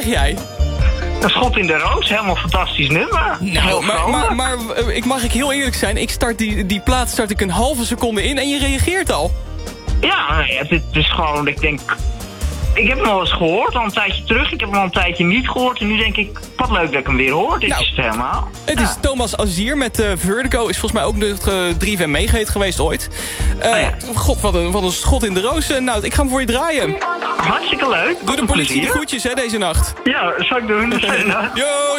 jij? Een schot in de roos, helemaal fantastisch nummer. Nou, maar mag ik heel eerlijk zijn? Ik start die plaat start ik een halve seconde in en je reageert al. Ja, nee, het is gewoon, ik denk... Ik heb hem al eens gehoord, al een tijdje terug. Ik heb hem al een tijdje niet gehoord. En nu denk ik, wat leuk dat ik hem weer hoor. Dit is het helemaal. Het is Thomas Azier met Vertigo. Is volgens mij ook de 3FM Megahit geweest ooit. God, wat een schot in de roos. Nou, ik ga hem voor je draaien. Hartstikke leuk. Doe de politie de groetjes, hè, deze nacht. Ja, zal ik doen. Yo!